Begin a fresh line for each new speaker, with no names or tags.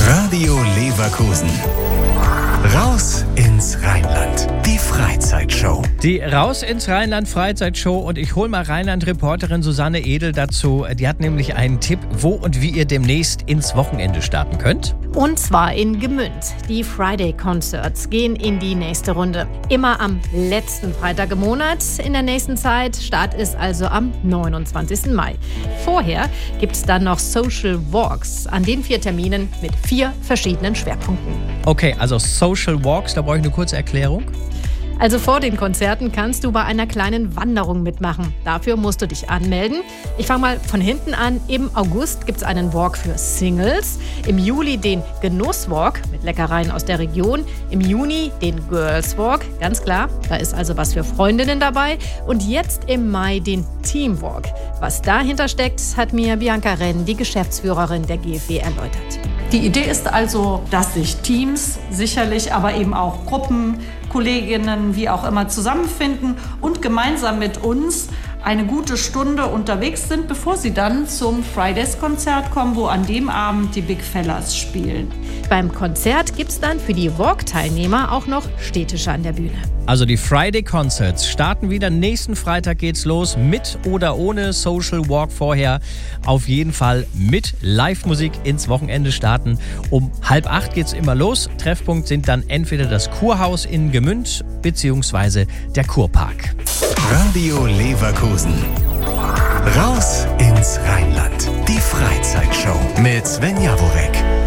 Radio Leverkusen. Raus ins Rheinland. Die Freizeitshow.
Die Raus ins Rheinland Freizeitshow, und ich hole mal Rheinland-Reporterin Susanne Edel dazu. Die hat nämlich einen Tipp, wo und wie ihr demnächst ins Wochenende starten könnt.
Und zwar in Gmünd. Die Friday Concerts gehen in die nächste Runde. Immer am letzten Freitag im Monat in der nächsten Zeit. Start ist also am 29. Mai. Vorher gibt es dann noch Social Walks an den 4 Terminen mit 4 verschiedenen Schwerpunkten.
Okay, also Social Walks, da brauche ich eine kurze Erklärung.
Also vor den Konzerten kannst du bei einer kleinen Wanderung mitmachen. Dafür musst du dich anmelden. Ich fange mal von hinten an. Im August gibt es einen Walk für Singles. Im Juli den Genusswalk mit Leckereien aus der Region. Im Juni den Girls Walk, ganz klar. Da ist also was für Freundinnen dabei. Und jetzt im Mai den Teamwalk. Was dahinter steckt, hat mir Bianca Renn, die Geschäftsführerin der GfW, erläutert.
Die Idee ist also, dass sich Teams, sicherlich aber eben auch Gruppen, Kolleginnen, wie auch immer, zusammenfinden und gemeinsam mit uns eine gute Stunde unterwegs sind, bevor sie dann zum Fridays-Konzert kommen, wo an dem Abend die Big Fellas spielen.
Beim Konzert gibt es dann für die Walk-Teilnehmer auch noch Städtische an der Bühne.
Also die Friday Concerts starten wieder. Nächsten Freitag geht's los, mit oder ohne Social Walk vorher. Auf jeden Fall mit Live-Musik ins Wochenende starten. Um 7:30 geht's immer los. Treffpunkt sind dann entweder das Kurhaus in Gmünd bzw. der Kurpark.
Radio Leverkusen. Raus ins Rheinland. Die Freizeitshow mit Sven Jaworek.